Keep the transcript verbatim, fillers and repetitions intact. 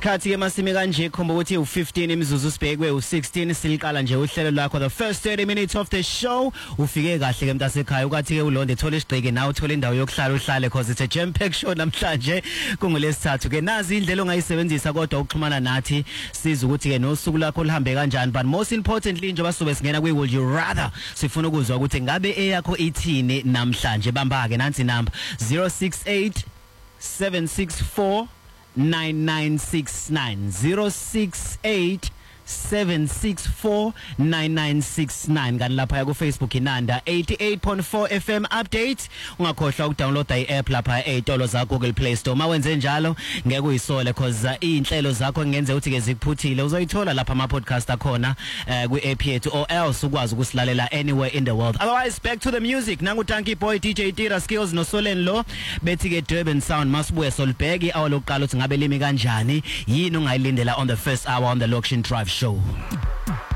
isikhathi emasimi kanje khomba ukuthi u15 imizuzu sibhekwe u16 siliqala nje uhlelo lakho the first thirty minutes of the show ufike kahle ke mntasekhaya ukathi ke uLonde thola isigqeke nawe uthola indawo yokuhlala uhlale cause it's a jam packed show namhlanje kungolesithathu ke nazi indlela ongayisebenzisa kodwa ukuxhumana nathi siza ukuthi ke nosuku lakho lihambe kanjani but most importantly njengoba sobe singena kwi would you rather sifuna ukuzwa ukuthi ngabe eyakho ithini namhlanje bamba ke nansi number zero six eight seven six four nine nine six nine zero six eight seven six four nine nine six nine kanti lapha ku Facebook inanda eighty-eight point four F M update ungakhohlwa ukudownloada i-app lapha ezitolo za Google Play Store mawenze njalo ngeke uyisole cause inhlelo zakho ngenze ukuthi ke zikuphuthile uzoyithola lapha ama podcast akhona ku-app yethu or else ukwazi ukusilalela anywhere in the world. Otherwise back to the music nangu Tanky Boy D J Tira Skills no Solen Lo bethi ke Durban Sound masibuye solibheki awalokuqala ukuthi ngabe limi kanjani yini ungayilindela on the first hour on the Location Drive show.